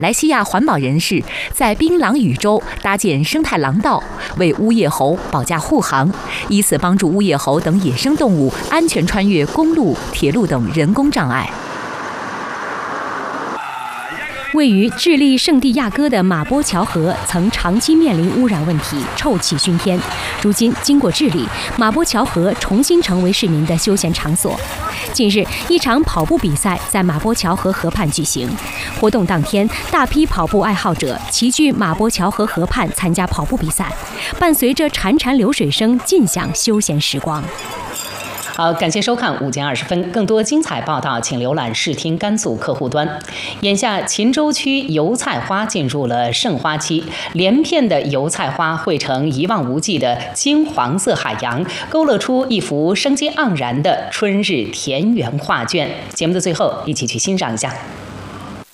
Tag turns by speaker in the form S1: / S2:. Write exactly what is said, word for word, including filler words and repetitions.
S1: 马来西亚环保人士在槟榔屿州搭建生态廊道，为乌叶猴保驾护航，以此帮助乌叶猴等野生动物安全穿越公路、铁路等人工障碍。
S2: 位于智利圣地亚哥的马波乔河曾长期面临污染问题，臭气熏天。如今经过治理，马波乔河重新成为市民的休闲场所。近日，一场跑步比赛在马波乔河河畔举行。活动当天，大批跑步爱好者齐聚马波乔河河畔参加跑步比赛，伴随着潺潺流水声，尽享休闲时光。
S3: 好，感谢收看午间二十分，更多精彩报道，请浏览视听甘肃客户端。眼下，秦州区油菜花进入了盛花期，连片的油菜花汇成一望无际的金黄色海洋，勾勒出一幅生机盎然的春日田园画卷。节目的最后，一起去欣赏一下。